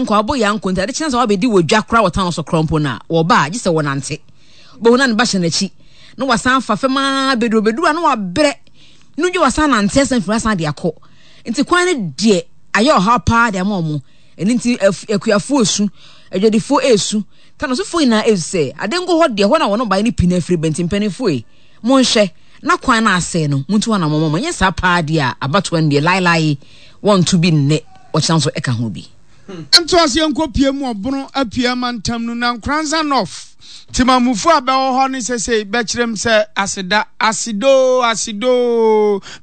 yanko abo yanko nta de chance wa be di wodwa kra wotan so krompo na wo ba gise wonante bo na ne ba hyenachi no wasan fa fema bedu na wa bre no dwe wasan nante san fira san de akọ nti kwan ne de ayo ha pa de amomo enti akuafo osu adwadifo esu tano so foi na ese adengo ho de ho na wono ba ni pina free benti mpanifo e mo nhye na kwan na ase no muntu na momo nye sa pa de a abato an de lai want to be ne o chance eka ho bi nto ase nkopie mu obono apia mantam no na nkranza nof timamufu abewo ho ne sese be kirem se asida asido